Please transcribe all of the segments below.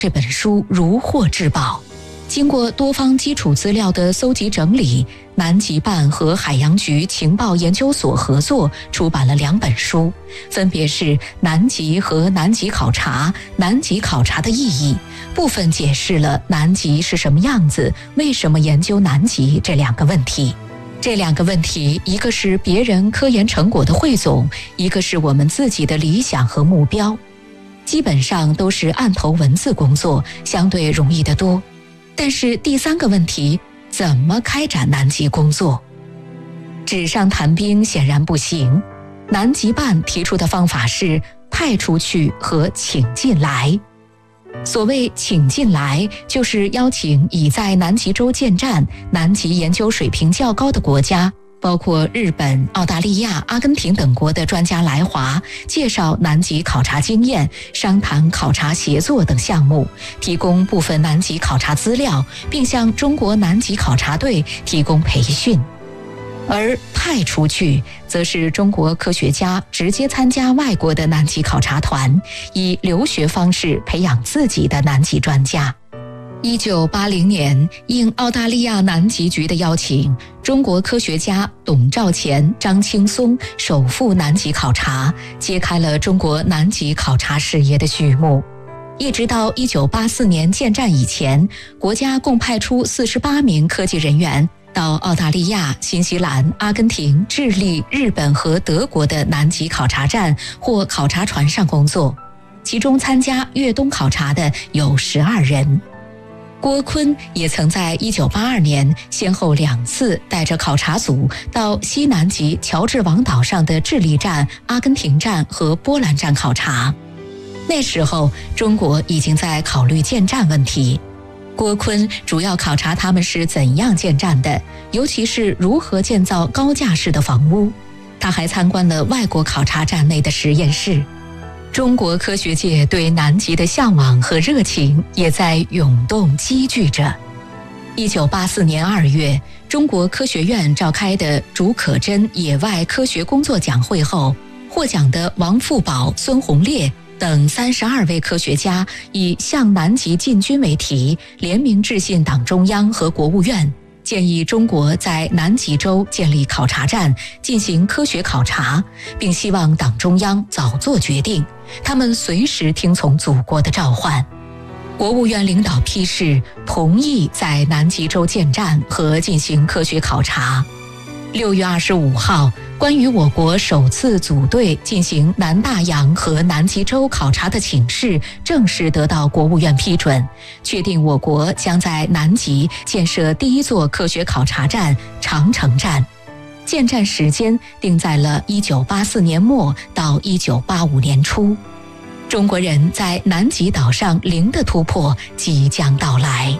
这本书如获至宝。经过多方基础资料的搜集整理，南极办和海洋局情报研究所合作出版了2本书，分别是《南极和南极考察》《南极考察的意义》，部分解释了南极是什么样子，为什么研究南极这2个问题。这2个问题，一个是别人科研成果的汇总，一个是我们自己的理想和目标。基本上都是案头文字工作，相对容易得多。但是第3个问题，怎么开展南极工作？纸上谈兵显然不行，南极办提出的方法是派出去和请进来。所谓请进来，就是邀请已在南极洲建站、南极研究水平较高的国家，包括日本、澳大利亚、阿根廷等国的专家来华，介绍南极考察经验，商谈考察协作等项目，提供部分南极考察资料，并向中国南极考察队提供培训。而派出去，则是中国科学家直接参加外国的南极考察团，以留学方式培养自己的南极专家。1980年，应澳大利亚南极局的邀请，中国科学家董兆乾、张青松首赴南极考察，揭开了中国南极考察事业的序幕。一直到1984年建站以前，国家共派出48名科技人员到澳大利亚、新西兰、阿根廷、智利、日本和德国的南极考察站或考察船上工作，其中参加越冬考察的有12人。郭坤也曾在1982年先后2次带着考察组到西南极乔治王岛上的智利站、阿根廷站和波兰站考察。那时候，中国已经在考虑建站问题。郭坤主要考察他们是怎样建站的，尤其是如何建造高架式的房屋。他还参观了外国考察站内的实验室。中国科学界对南极的向往和热情也在涌动积聚着。1984年2月，中国科学院召开的竺可桢野外科学工作奖会后，获奖的王富宝、孙洪烈等32位科学家以向南极进军为题，联名致信党中央和国务院，建议中国在南极洲建立考察站，进行科学考察，并希望党中央早做决定，他们随时听从祖国的召唤。国务院领导批示，同意在南极洲建站和进行科学考察。6月25号，关于我国首次组队进行南大洋和南极洲考察的请示正式得到国务院批准，确定我国将在南极建设第1座科学考察站长城站，建站时间定在了1984年末到1985年初。中国人在南极岛上零的突破即将到来。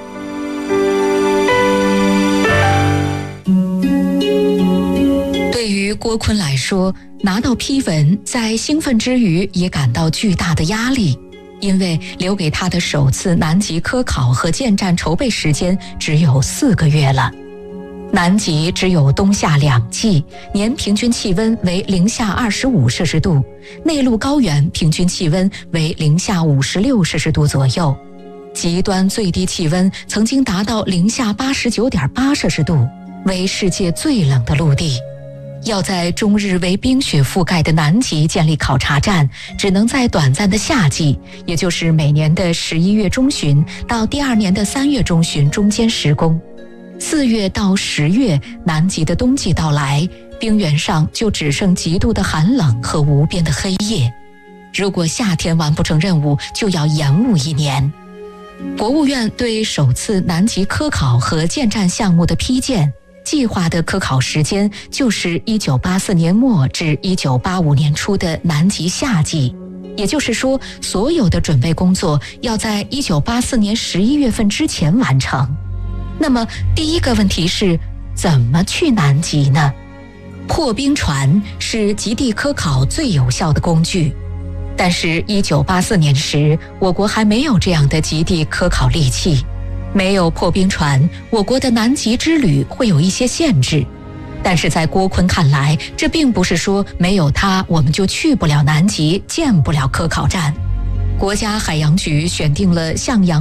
对于郭坤来说，拿到批文在兴奋之余也感到巨大的压力，因为留给他的首次南极科考和建站筹备时间只有4个月了。南极只有冬夏2季，年平均气温为零下25摄氏度，内陆高原平均气温为零下56摄氏度左右，极端最低气温曾经达到零下89.8摄氏度，为世界最冷的陆地。要在终日为冰雪覆盖的南极建立考察站，只能在短暂的夏季，也就是每年的11月中旬到第2年的3月中旬中间施工。4月到10月，南极的冬季到来，冰原上就只剩极度的寒冷和无边的黑夜。如果夏天完不成任务，就要延误1年。国务院对首次南极科考和建站项目的批建，计划的科考时间就是1984年末至1985年初的南极夏季，也就是说，所有的准备工作要在1984年11月份之前完成。那么第一个问题是，怎么去南极呢？破冰船是极地科考最有效的工具，但是1984年时，我国还没有这样的极地科考利器。没有破冰船，我国的南极之旅会有一些限制。但是在郭坤看来，这并不是说没有它我们就去不了南极，建不了科考站。 国家海洋局选定了向阳